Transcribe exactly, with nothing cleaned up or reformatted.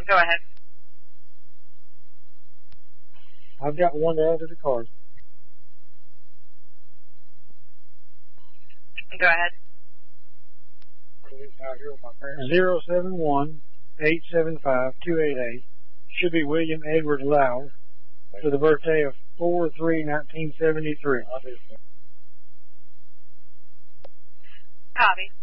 Go ahead. I've got one to add to the card. Go ahead. Zero seven one eight seven five two eight eight. Should be William Edward Lau for the birthday of four three nineteen seventy three. Copy.